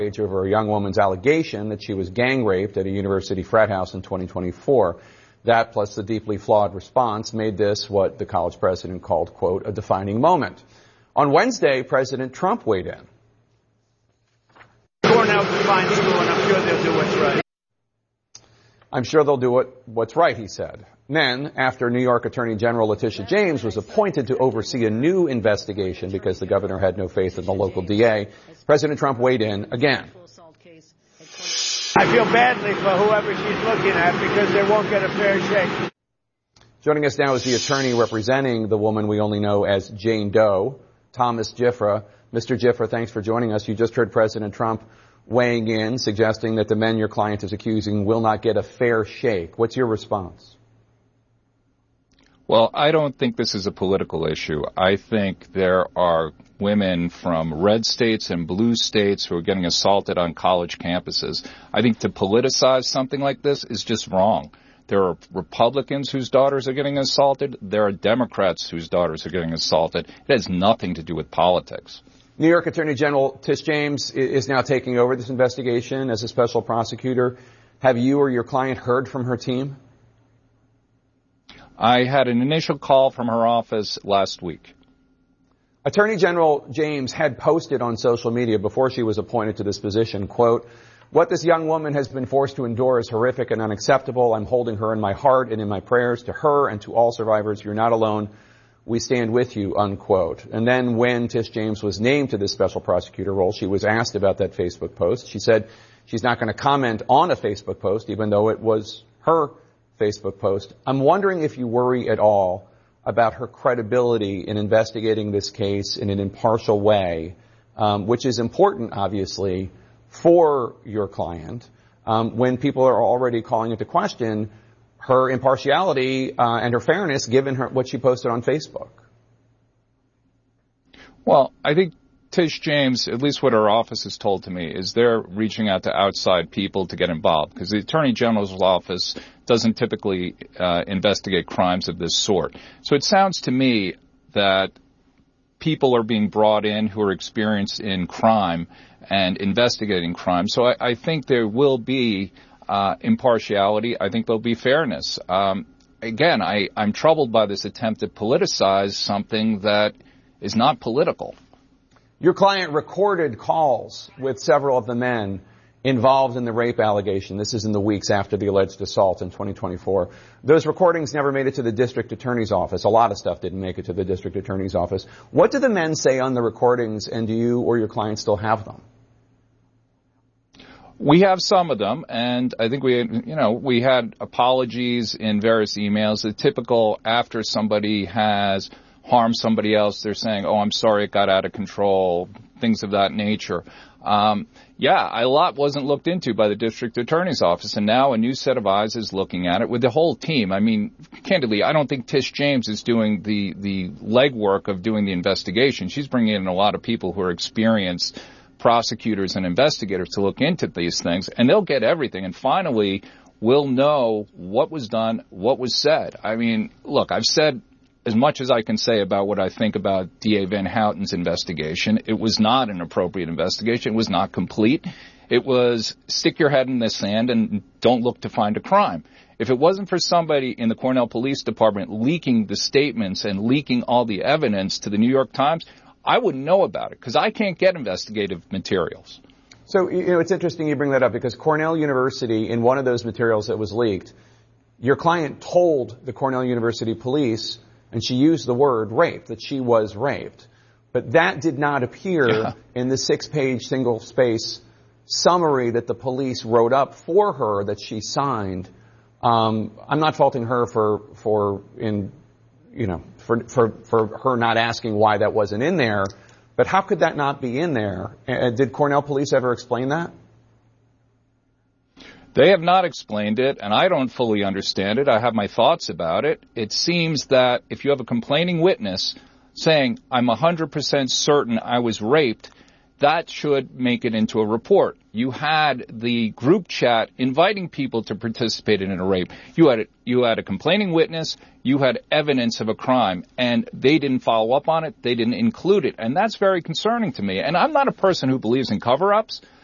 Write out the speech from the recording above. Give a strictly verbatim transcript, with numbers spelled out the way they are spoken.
over a young woman's allegation that she was gang raped at a university frat house in twenty twenty-four. That, plus the deeply flawed response, made this what the college president called, quote, a defining moment. On Wednesday, President Trump weighed in. Cornell's a fine school, and I'm sure they'll do what's right. I'm sure they'll do what, what's right, he said. Then, after New York Attorney General Letitia James was appointed to oversee a new investigation because the governor had no faith in the local D A, President Trump weighed in again. I feel badly for whoever she's looking at because they won't get a fair shake. Joining us now is the attorney representing the woman we only know as Jane Doe, Thomas Giffra. Mister Giffra, thanks for joining us. You just heard President Trump weighing in, suggesting that the men your client is accusing will not get a fair shake. What's your response? Well, I don't think this is a political issue. I think there are women from red states and blue states who are getting assaulted on college campuses. I think to politicize something like this is just wrong. There are Republicans whose daughters are getting assaulted. There are Democrats whose daughters are getting assaulted. It has nothing to do with politics. New York Attorney General Tish James is now taking over this investigation as a special prosecutor. Have you or your client heard from her team? I had an initial call from her office last week. Attorney General James had posted on social media before she was appointed to this position, quote, what this young woman has been forced to endure is horrific and unacceptable. I'm holding her in my heart and in my prayers. To her and to all survivors, you're not alone. We stand with you, unquote. And then when Tish James was named to this special prosecutor role, she was asked about that Facebook post. She said she's not going to comment on a Facebook post, even though it was her Facebook post. I'm wondering if you worry at all about her credibility in investigating this case in an impartial way, um, which is important, obviously, for your client, um, when people are already calling into question her impartiality uh, and her fairness given her what she posted on Facebook. Well, I think Tish James, at least what her office has told to me, is they're reaching out to outside people to get involved because the Attorney General's office doesn't typically uh, investigate crimes of this sort. So it sounds to me that people are being brought in who are experienced in crime and investigating crime. So I, I think there will be uh, impartiality. I think there'll be fairness. Um, again, I, I'm troubled by this attempt to politicize something that is not political. Your client recorded calls with several of the men involved in the rape allegation. This is in the weeks after the alleged assault in twenty twenty-four. Those recordings never made it to the district attorney's office. A lot of stuff didn't make it to the district attorney's office. What do the men say on the recordings, and do you or your client still have them? We have some of them, and I think we, you know, we had apologies in various emails. The typical after somebody has harm somebody else, they're saying, oh, I'm sorry, it got out of control, things of that nature. Um, yeah, a lot wasn't looked into by the district attorney's office, and now a new set of eyes is looking at it with the whole team. I mean, candidly, I don't think Tish James is doing the, the legwork of doing the investigation. She's bringing in a lot of people who are experienced prosecutors and investigators to look into these things, and they'll get everything. And finally, we'll know what was done, what was said. I mean, look, I've said as much as I can say about what I think about D A Van Houten's investigation. It was not an appropriate investigation. It was not complete. It was stick your head in the sand and don't look to find a crime. If it wasn't for somebody in the Cornell Police Department leaking the statements and leaking all the evidence to the New York Times, I wouldn't know about it because I can't get investigative materials. So, you know, it's interesting you bring that up because Cornell University, in one of those materials that was leaked, your client told the Cornell University police, and she used the word rape, that she was raped. But that did not appear yeah. in the six-page single-space summary that the police wrote up for her that she signed. Um, I'm not faulting her for, for in, you know, for, for, for her not asking why that wasn't in there. But how could that not be in there? Uh, did Cornell police ever explain that? They have not explained it, and I don't fully understand it. I have my thoughts about it. It seems that if you have a complaining witness saying, I'm one hundred percent certain I was raped, that should make it into a report. You had the group chat inviting people to participate in a rape. You had a, you had a complaining witness. You had evidence of a crime, and they didn't follow up on it. They didn't include it, and that's very concerning to me. And I'm not a person who believes in cover-ups,